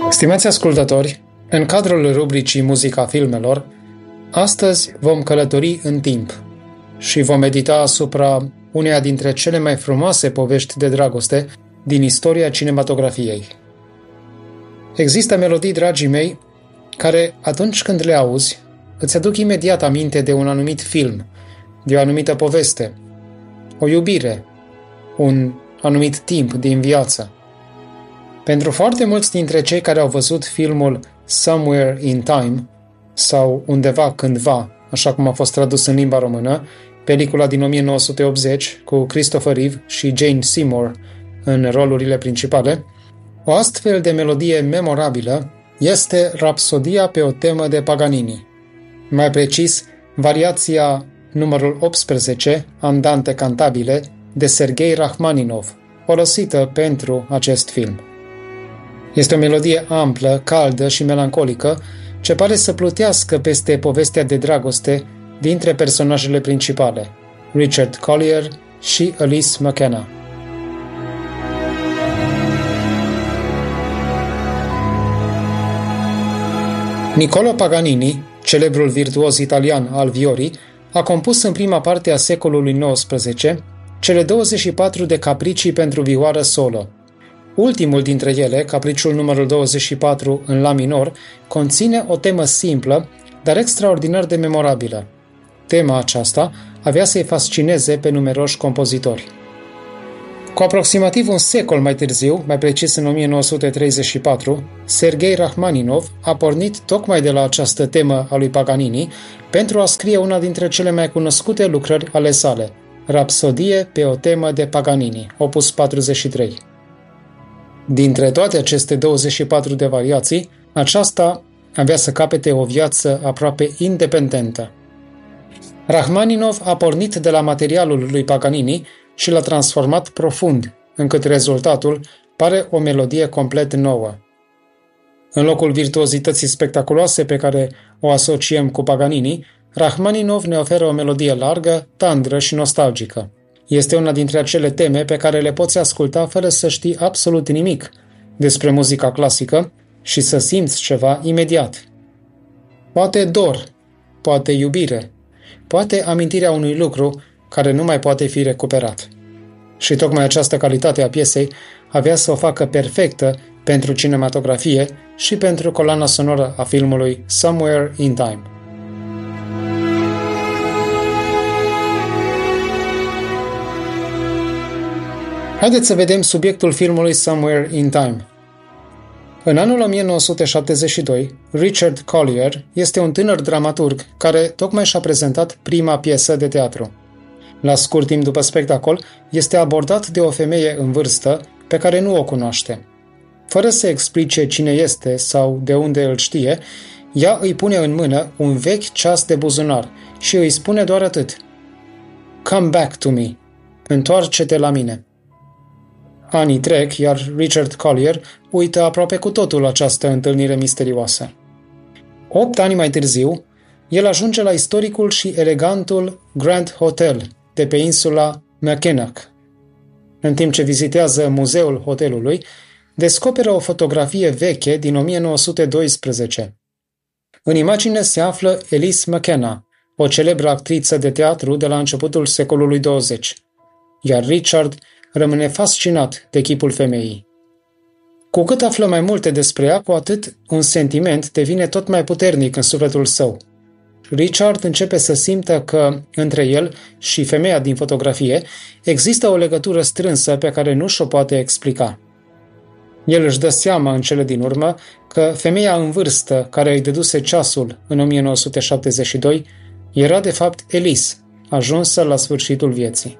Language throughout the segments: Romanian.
Stimați ascultători, în cadrul rubricii Muzica filmelor, astăzi vom călători în timp și vom medita asupra uneia dintre cele mai frumoase povești de dragoste din istoria cinematografiei. Există melodii, dragii mei, care, atunci când le auzi, îți aduc imediat aminte de un anumit film, de o anumită poveste, o iubire, un anumit timp din viață. Pentru foarte mulți dintre cei care au văzut filmul Somewhere in Time sau Undeva cândva, așa cum a fost tradus în limba română, pelicula din 1980 cu Christopher Reeve și Jane Seymour în rolurile principale, o astfel de melodie memorabilă este Rapsodia pe o temă de Paganini. Mai precis, variația numărul 18, Andante cantabile, de Sergei Rachmaninov, folosită pentru acest film. Este o melodie amplă, caldă și melancolică, ce pare să plutească peste povestea de dragoste dintre personajele principale, Richard Collier și Alice McKenna. Niccolò Paganini, celebrul virtuos italian al viorii, a compus în prima parte a secolului XIX cele 24 de capricii pentru vioară solo. Ultimul dintre ele, capriciul numărul 24 în la minor, conține o temă simplă, dar extraordinar de memorabilă. Tema aceasta avea să-i fascineze pe numeroși compozitori. Cu aproximativ un secol mai târziu, mai precis în 1934, Sergei Rachmaninov a pornit tocmai de la această temă a lui Paganini pentru a scrie una dintre cele mai cunoscute lucrări ale sale, Rapsodie pe o temă de Paganini, opus 43. Dintre toate aceste 24 de variații, aceasta avea să capete o viață aproape independentă. Rachmaninov a pornit de la materialul lui Paganini și l-a transformat profund, încât rezultatul pare o melodie complet nouă. În locul virtuozității spectaculoase pe care o asociem cu Paganini, Rachmaninov ne oferă o melodie largă, tandră și nostalgică. Este una dintre acele teme pe care le poți asculta fără să știi absolut nimic despre muzica clasică și să simți ceva imediat. Poate dor, poate iubire, poate amintirea unui lucru care nu mai poate fi recuperat. Și tocmai această calitate a piesei avea să o facă perfectă pentru cinematografie și pentru coloana sonoră a filmului Somewhere in Time. Haideți să vedem subiectul filmului Somewhere in Time. În anul 1972, Richard Collier este un tânăr dramaturg care tocmai și-a prezentat prima piesă de teatru. La scurt timp după spectacol, este abordat de o femeie în vârstă pe care nu o cunoaște. Fără să explice cine este sau de unde îl știe, ea îi pune în mână un vechi ceas de buzunar și îi spune doar atât: "Come back to me. Întoarce-te la mine." Anii trec, iar Richard Collier uită aproape cu totul această întâlnire misterioasă. 8 ani mai târziu, el ajunge la istoricul și elegantul Grand Hotel de pe insula Mackinac. În timp ce vizitează muzeul hotelului, descoperă o fotografie veche din 1912. În imagine se află Alice McKenna, o celebră actriță de teatru de la începutul secolului 20, iar Richard rămâne fascinat de chipul femeii. Cu cât află mai multe despre ea, cu atât un sentiment devine tot mai puternic în sufletul său. Richard începe să simtă că, între el și femeia din fotografie, există o legătură strânsă pe care nu și-o poate explica. El își dă seama în cele din urmă că femeia în vârstă care îi dăduse ceasul în 1972 era de fapt Alice, ajunsă la sfârșitul vieții.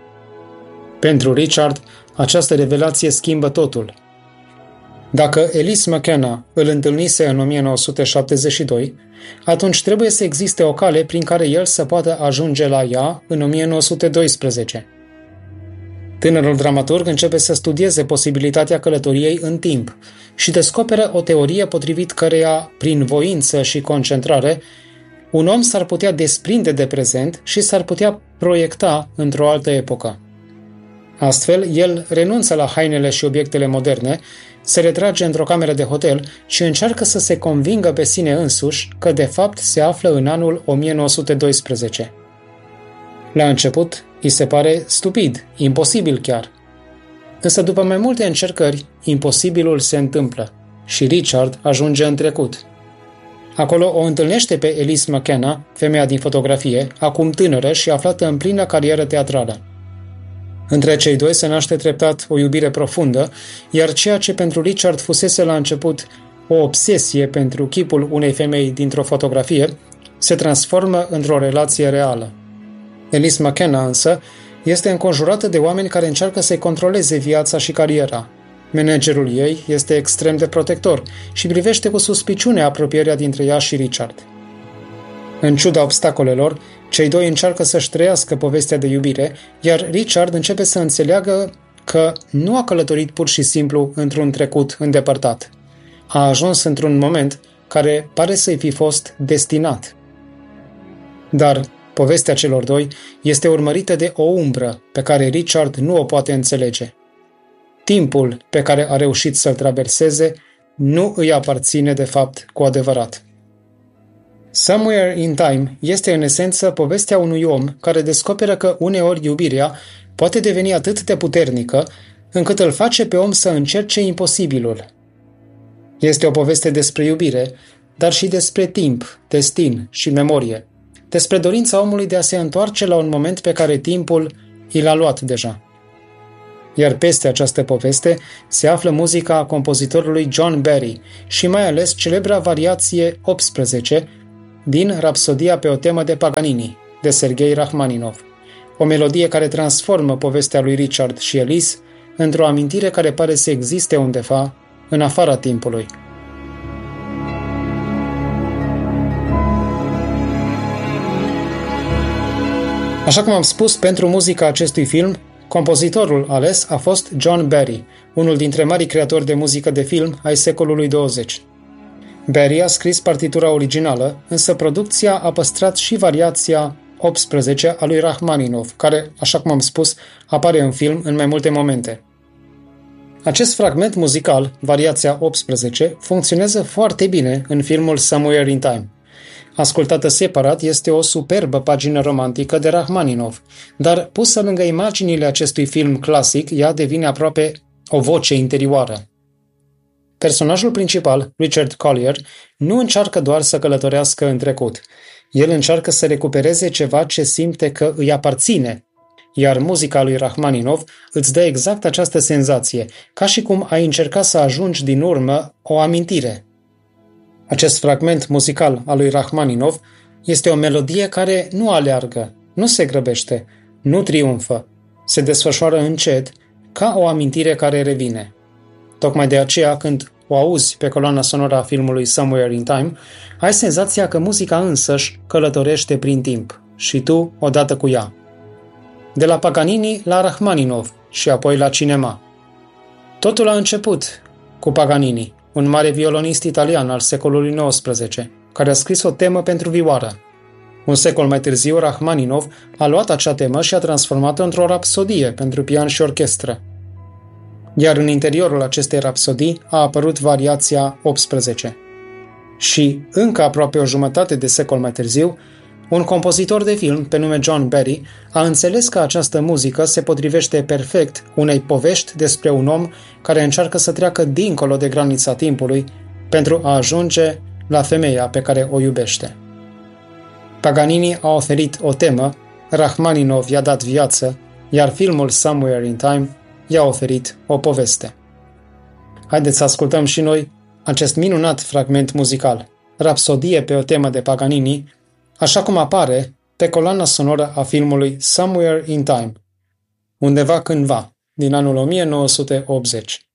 Pentru Richard, această revelație schimbă totul. Dacă Alice McKenna îl întâlnise în 1972, atunci trebuie să existe o cale prin care el să poată ajunge la ea în 1912. Tânărul dramaturg începe să studieze posibilitatea călătoriei în timp și descoperă o teorie potrivit căreia, prin voință și concentrare, un om s-ar putea desprinde de prezent și s-ar putea proiecta într-o altă epocă. Astfel, el renunță la hainele și obiectele moderne, se retrage într-o cameră de hotel și încearcă să se convingă pe sine însuși că de fapt se află în anul 1912. La început, îi se pare stupid, imposibil chiar. Însă după mai multe încercări, imposibilul se întâmplă și Richard ajunge în trecut. Acolo o întâlnește pe Elise McKenna, femeia din fotografie, acum tânără și aflată în plină carieră teatrală. Între cei doi se naște treptat o iubire profundă, iar ceea ce pentru Richard fusese la început o obsesie pentru chipul unei femei dintr-o fotografie, se transformă într-o relație reală. Elise McKenna însă este înconjurată de oameni care încearcă să-i controleze viața și cariera. Managerul ei este extrem de protector și privește cu suspiciune apropierea dintre ea și Richard. În ciuda obstacolelor, cei doi încearcă să-și trăiască povestea de iubire, iar Richard începe să înțeleagă că nu a călătorit pur și simplu într-un trecut îndepărtat. A ajuns într-un moment care pare să-i fi fost destinat. Dar povestea celor doi este urmărită de o umbră pe care Richard nu o poate înțelege. Timpul pe care a reușit să-l traverseze nu îi aparține de fapt cu adevărat. Somewhere in Time este în esență povestea unui om care descoperă că uneori iubirea poate deveni atât de puternică încât îl face pe om să încerce imposibilul. Este o poveste despre iubire, dar și despre timp, destin și memorie, despre dorința omului de a se întoarce la un moment pe care timpul i l-a luat deja. Iar peste această poveste se află muzica compozitorului John Barry și mai ales celebra variație 18 din Rapsodia pe o temă de Paganini, de Serghei Rachmaninov, o melodie care transformă povestea lui Richard și Elise într-o amintire care pare să existe undeva în afara timpului. Așa cum am spus, pentru muzica acestui film, compozitorul ales a fost John Barry, unul dintre marii creatori de muzică de film ai secolului 20. Barry a scris partitura originală, însă producția a păstrat și variația 18 a lui Rachmaninov, care, așa cum am spus, apare în film în mai multe momente. Acest fragment muzical, variația 18, funcționează foarte bine în filmul Somewhere in Time. Ascultată separat, este o superbă pagină romantică de Rachmaninov, dar pusă lângă imaginile acestui film clasic, ea devine aproape o voce interioară. Personajul principal, Richard Collier, nu încearcă doar să călătorească în trecut. El încearcă să recupereze ceva ce simte că îi aparține, iar muzica lui Rachmaninov îți dă exact această senzație, ca și cum ai încerca să ajungi din urmă o amintire. Acest fragment muzical al lui Rachmaninov este o melodie care nu aleargă, nu se grăbește, nu triumfă, se desfășoară încet, ca o amintire care revine. Tocmai de aceea, când o auzi pe coloana sonoră a filmului Somewhere in Time, ai senzația că muzica însăși călătorește prin timp și tu odată cu ea. De la Paganini la Rachmaninov și apoi la cinema. Totul a început cu Paganini, un mare violonist italian al secolului XIX, care a scris o temă pentru vioară. Un secol mai târziu, Rachmaninov a luat acea temă și a transformat-o într-o rapsodie pentru pian și orchestră. Iar în interiorul acestei rapsodii a apărut variația 18. Și, încă aproape o jumătate de secol mai târziu, un compozitor de film pe nume John Barry a înțeles că această muzică se potrivește perfect unei povești despre un om care încearcă să treacă dincolo de granița timpului pentru a ajunge la femeia pe care o iubește. Paganini a oferit o temă, Rachmaninov i-a dat viață, iar filmul Somewhere in Time i-a oferit o poveste. Haideți să ascultăm și noi acest minunat fragment muzical, Rapsodie pe o temă de Paganini, așa cum apare pe coloana sonoră a filmului Somewhere in Time, undeva cândva, din anul 1980.